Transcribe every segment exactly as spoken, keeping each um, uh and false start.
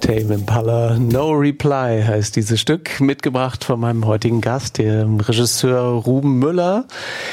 Tame Impala, No Reply heißt dieses Stück, mitgebracht von meinem heutigen Gast, dem Regisseur Ruben Müller.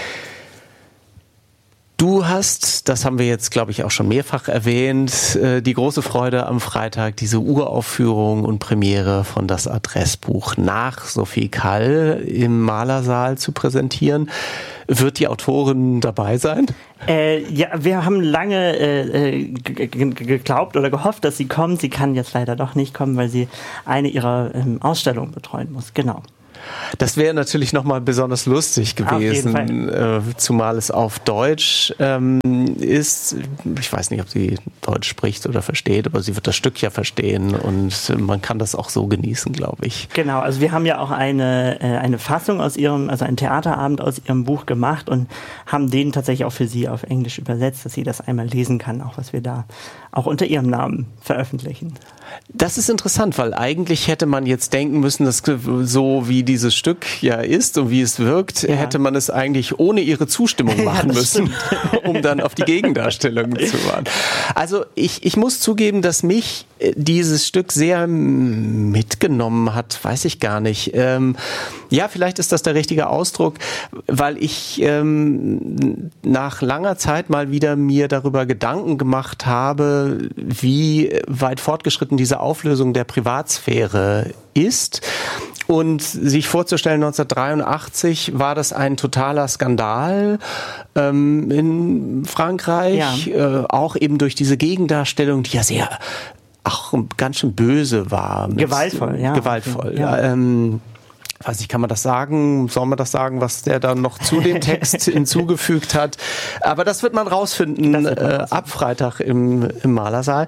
Du hast, das haben wir jetzt, glaube ich, auch schon mehrfach erwähnt, die große Freude am Freitag, diese Uraufführung und Premiere von Das Adressbuch nach Sophie Kall im Malersaal zu präsentieren. Wird die Autorin dabei sein? Äh, ja, wir haben lange äh, g- g- geglaubt oder gehofft, dass sie kommt. Sie kann jetzt leider doch nicht kommen, weil sie eine ihrer ähm, Ausstellungen betreuen muss. Genau. Das wäre natürlich nochmal besonders lustig gewesen, äh, zumal es auf Deutsch ähm, ist. Ich weiß nicht, ob sie Deutsch spricht oder versteht, aber sie wird das Stück ja verstehen und man kann das auch so genießen, glaube ich. Genau, also wir haben ja auch eine, äh, eine Fassung aus ihrem, also einen Theaterabend aus ihrem Buch gemacht und haben den tatsächlich auch für sie auf Englisch übersetzt, dass sie das einmal lesen kann, auch was wir da auch unter ihrem Namen veröffentlichen. Das ist interessant, weil eigentlich hätte man jetzt denken müssen, dass so wie dieses Stück ja ist und wie es wirkt, ja. hätte man es eigentlich ohne ihre Zustimmung machen ja, müssen, um dann auf die Gegendarstellung zu warten. Also ich, ich muss zugeben, dass mich dieses Stück sehr mitgenommen hat, weiß ich gar nicht. Ähm, ja, vielleicht ist das der richtige Ausdruck, weil ich ähm, nach langer Zeit mal wieder mir darüber Gedanken gemacht habe, wie weit fortgeschritten diese Auflösung der Privatsphäre ist. Und sich vorzustellen, neunzehnhundertdreiundachtzig war das ein totaler Skandal ähm, in Frankreich, ja. äh, auch eben durch diese Gegendarstellung, die ja sehr, auch ganz schön böse war. Mit, gewaltvoll, ja. Gewaltvoll, ja. ja. Ähm, weiß ich, kann man das sagen? Soll man das sagen, was der dann noch zu dem Text hinzugefügt hat? Aber das wird man rausfinden, wird man rausfinden. Äh, ab Freitag im, im Malersaal.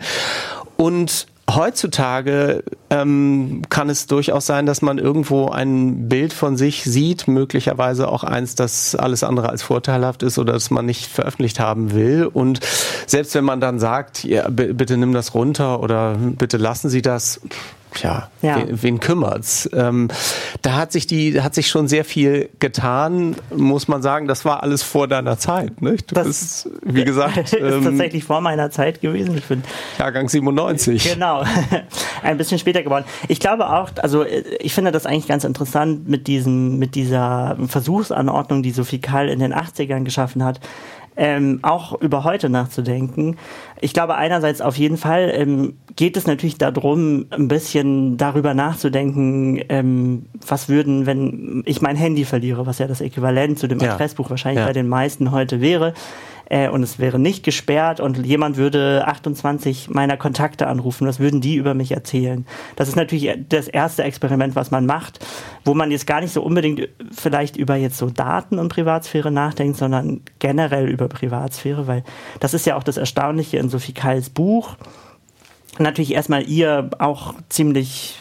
Und heutzutage ähm, kann es durchaus sein, dass man irgendwo ein Bild von sich sieht, möglicherweise auch eins, das alles andere als vorteilhaft ist oder das man nicht veröffentlicht haben will. Und selbst wenn man dann sagt, ja, b- bitte nimm das runter oder bitte lassen Sie das, Tja, ja. wen, wen kümmert's? Ähm, da hat sich die, hat sich schon sehr viel getan, muss man sagen. Das war alles vor deiner Zeit, nicht? Du das bist, wie gesagt, ist ähm, tatsächlich vor meiner Zeit gewesen. Ich bin Jahrgang siebenundneunzig. Genau, ein bisschen später geworden. Ich glaube auch, also ich finde das eigentlich ganz interessant mit diesem, mit dieser Versuchsanordnung, die Sophie Kall in den achtzigern geschaffen hat. Ähm, auch über heute nachzudenken. Ich glaube, einerseits auf jeden Fall ähm, geht es natürlich darum, ein bisschen darüber nachzudenken, ähm, was würden, wenn ich mein Handy verliere, was ja das Äquivalent zu dem ja. Adressbuch wahrscheinlich ja. bei den meisten heute wäre, äh, und es wäre nicht gesperrt und jemand würde achtundzwanzig meiner Kontakte anrufen, was würden die über mich erzählen? Das ist natürlich das erste Experiment, was man macht, wo man jetzt gar nicht so unbedingt vielleicht über jetzt so Daten und Privatsphäre nachdenkt, sondern generell über Privatsphäre, weil das ist ja auch das Erstaunliche in Sophie Kalls Buch. Natürlich erstmal ihr auch ziemlich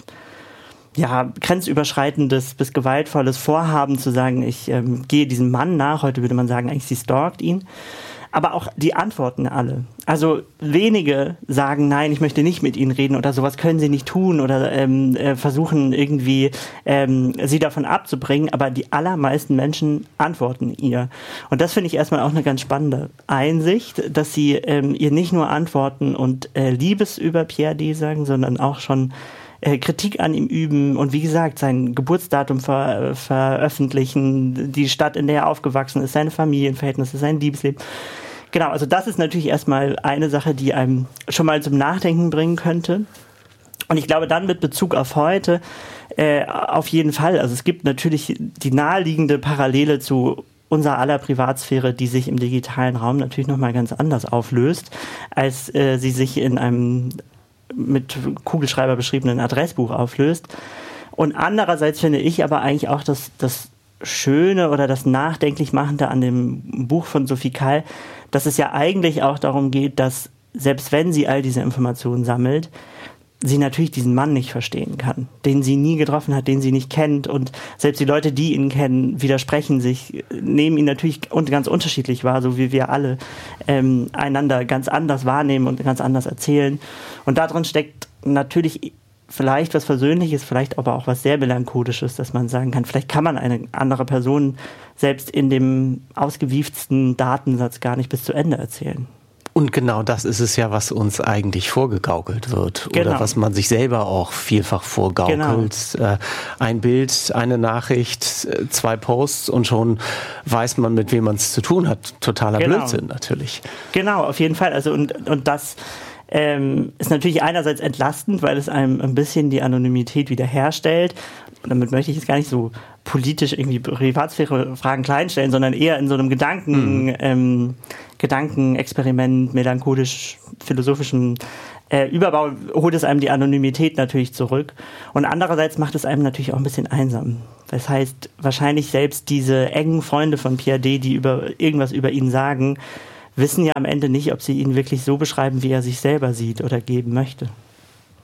ja, grenzüberschreitendes bis gewaltvolles Vorhaben zu sagen, ich ähm, gehe diesem Mann nach, heute würde man sagen, eigentlich sie stalkt ihn. Aber auch die Antworten alle. Also wenige sagen, nein, ich möchte nicht mit Ihnen reden oder sowas können Sie nicht tun oder ähm, äh, versuchen irgendwie ähm, Sie davon abzubringen, aber die allermeisten Menschen antworten ihr. Und das finde ich erstmal auch eine ganz spannende Einsicht, dass sie ähm, ihr nicht nur antworten und äh, Liebes über Pierre D. sagen, sondern auch schon äh, Kritik an ihm üben und wie gesagt, sein Geburtsdatum ver- veröffentlichen, die Stadt, in der er aufgewachsen ist, seine Familienverhältnisse, sein Liebesleben. Genau, also das ist natürlich erstmal eine Sache, die einem schon mal zum Nachdenken bringen könnte. Und ich glaube dann mit Bezug auf heute äh, auf jeden Fall. Also es gibt natürlich die naheliegende Parallele zu unser aller Privatsphäre, die sich im digitalen Raum natürlich nochmal ganz anders auflöst, als äh, sie sich in einem mit Kugelschreiber beschriebenen Adressbuch auflöst. Und andererseits finde ich aber eigentlich auch, dass das Schöne oder das Nachdenklichmachende an dem Buch von Sophie Kall, dass es ja eigentlich auch darum geht, dass selbst wenn sie all diese Informationen sammelt, sie natürlich diesen Mann nicht verstehen kann, den sie nie getroffen hat, den sie nicht kennt und selbst die Leute, die ihn kennen, widersprechen sich, nehmen ihn natürlich ganz unterschiedlich wahr, so wie wir alle ähm, einander ganz anders wahrnehmen und ganz anders erzählen. Und darin steckt natürlich vielleicht was Versöhnliches, vielleicht aber auch was sehr Melancholisches, dass man sagen kann, vielleicht kann man eine andere Person selbst in dem ausgewieftesten Datensatz gar nicht bis zu Ende erzählen. Und genau das ist es ja, was uns eigentlich vorgegaukelt wird. Genau. Oder was man sich selber auch vielfach vorgaukelt. Genau. Ein Bild, eine Nachricht, zwei Posts und schon weiß man, mit wem man es zu tun hat. Totaler genau. Blödsinn natürlich. Genau, auf jeden Fall. Also und, und das ähm, ist natürlich einerseits entlastend, weil es einem ein bisschen die Anonymität wiederherstellt. Damit möchte ich jetzt gar nicht so politisch irgendwie Privatsphäre-Fragen kleinstellen, sondern eher in so einem Gedanken, mhm. ähm, Gedankenexperiment, melancholisch, philosophischen äh, Überbau holt es einem die Anonymität natürlich zurück. Und andererseits macht es einem natürlich auch ein bisschen einsam. Das heißt, wahrscheinlich selbst diese engen Freunde von Pierre D., die über irgendwas über ihn sagen, wissen ja am Ende nicht, ob sie ihn wirklich so beschreiben, wie er sich selber sieht oder geben möchte.